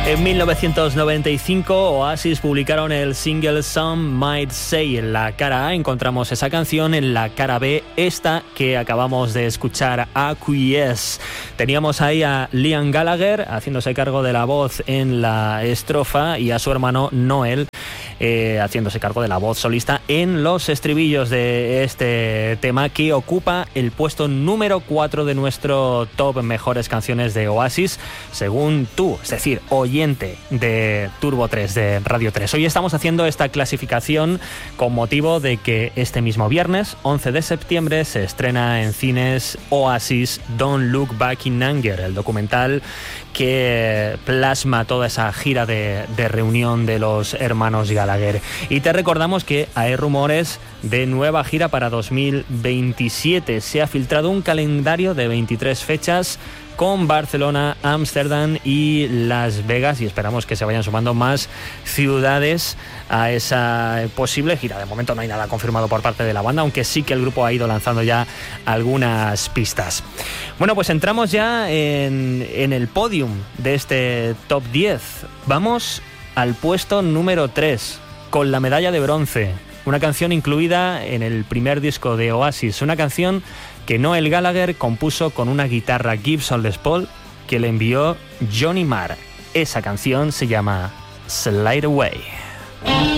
En 1995, Oasis publicaron el single Some Might Say. En la cara A encontramos esa canción, en la cara B esta que acabamos de escuchar, Acquiesce. Teníamos ahí a Liam Gallagher haciéndose cargo de la voz en la estrofa y a su hermano Noel haciéndose cargo de la voz solista en los estribillos de este tema, que ocupa el puesto número 4 de nuestro top mejores canciones de Oasis, según tú, es decir, oyente de Turbo 3, de Radio 3. Hoy estamos haciendo esta clasificación con motivo de que este mismo viernes, 11 de septiembre, se estrena en cines Oasis Don't Look Back in Anger, el documental que plasma toda esa gira de reunión de los hermanos Gallagher. Y te recordamos que hay rumores de nueva gira para 2027. Se ha filtrado un calendario de 23 fechas con Barcelona, Ámsterdam y Las Vegas, y esperamos que se vayan sumando más ciudades a esa posible gira. De momento no hay nada confirmado por parte de la banda, aunque sí que el grupo ha ido lanzando ya algunas pistas. Bueno, pues entramos ya en el podium de este top 10. Vamos al puesto número 3, con la medalla de bronce. Una canción incluida en el primer disco de Oasis, una canción que Noel Gallagher compuso con una guitarra Gibson Les Paul que le envió Johnny Marr. Esa canción se llama Slide Away.